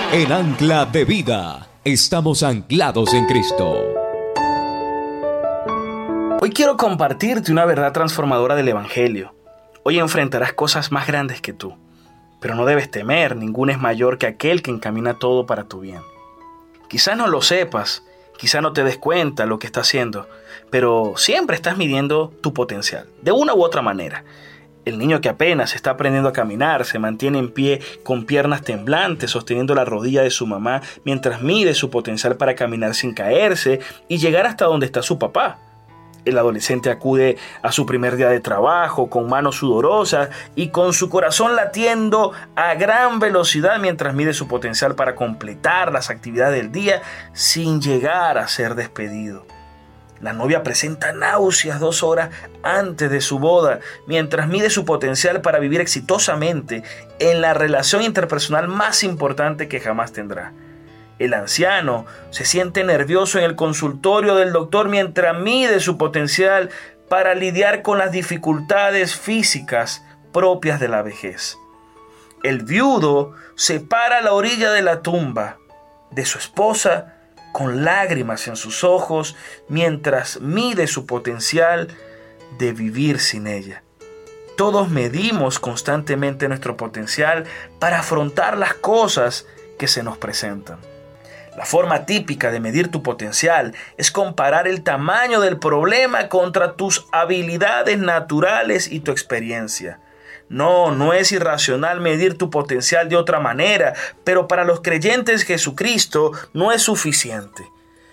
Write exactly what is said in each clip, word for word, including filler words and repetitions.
El ancla de vida. Estamos anclados en Cristo. Hoy quiero compartirte una verdad transformadora del Evangelio. Hoy enfrentarás cosas más grandes que tú, pero no debes temer, ninguno es mayor que aquel que encamina todo para tu bien. Quizás no lo sepas, quizás no te des cuenta lo que estás haciendo, pero siempre estás midiendo tu potencial, de una u otra manera. El niño que apenas está aprendiendo a caminar se mantiene en pie con piernas temblantes, sosteniendo la rodilla de su mamá mientras mide su potencial para caminar sin caerse y llegar hasta donde está su papá. El adolescente acude a su primer día de trabajo con manos sudorosas y con su corazón latiendo a gran velocidad mientras mide su potencial para completar las actividades del día sin llegar a ser despedido. La novia presenta náuseas dos horas antes de su boda, mientras mide su potencial para vivir exitosamente en la relación interpersonal más importante que jamás tendrá. El anciano se siente nervioso en el consultorio del doctor mientras mide su potencial para lidiar con las dificultades físicas propias de la vejez. El viudo se para a la orilla de la tumba de su esposa con lágrimas en sus ojos mientras mide su potencial de vivir sin ella. Todos medimos constantemente nuestro potencial para afrontar las cosas que se nos presentan. La forma típica de medir tu potencial es comparar el tamaño del problema contra tus habilidades naturales y tu experiencia. No, no es irracional medir tu potencial de otra manera, pero para los creyentes Jesucristo no es suficiente.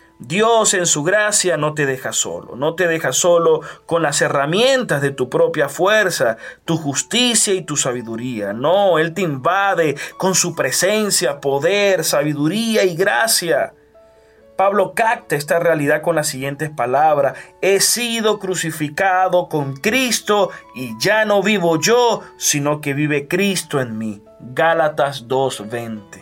Dios en su gracia no te deja solo, no te deja solo con las herramientas de tu propia fuerza, tu justicia y tu sabiduría. No, Él te invade con su presencia, poder, sabiduría y gracia. Pablo capta esta realidad con las siguientes palabras: he sido crucificado con Cristo y ya no vivo yo, sino que vive Cristo en mí. Gálatas dos veinte.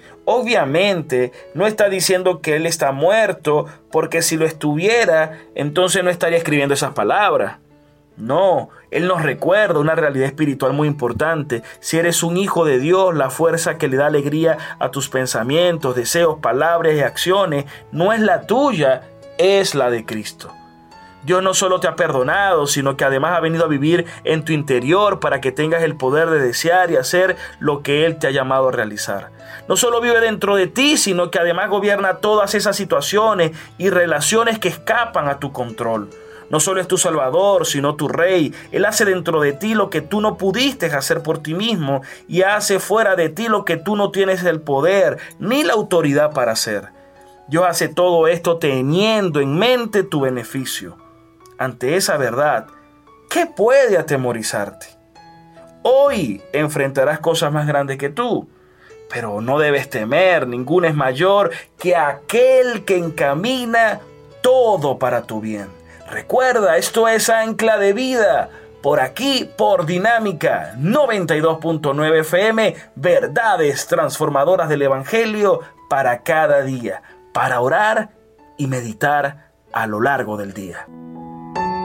Obviamente no está diciendo que él está muerto, porque si lo estuviera, entonces no estaría escribiendo esas palabras. No, él nos recuerda una realidad espiritual muy importante. Si eres un hijo de Dios, la fuerza que le da alegría a tus pensamientos, deseos, palabras y acciones no es la tuya, es la de Cristo. Dios no solo te ha perdonado, sino que además ha venido a vivir en tu interior para que tengas el poder de desear y hacer lo que Él te ha llamado a realizar. No solo vive dentro de ti, sino que además gobierna todas esas situaciones y relaciones que escapan a tu control. No solo es tu Salvador, sino tu Rey. Él hace dentro de ti lo que tú no pudiste hacer por ti mismo y hace fuera de ti lo que tú no tienes el poder ni la autoridad para hacer. Dios hace todo esto teniendo en mente tu beneficio. Ante esa verdad, ¿qué puede atemorizarte? Hoy enfrentarás cosas más grandes que tú, pero no debes temer, ninguno es mayor que aquel que encamina todo para tu bien. Recuerda, esto es Ancla de Vida, por aquí, por Dinámica noventa y dos punto nueve F M, verdades transformadoras del Evangelio para cada día, para orar y meditar a lo largo del día.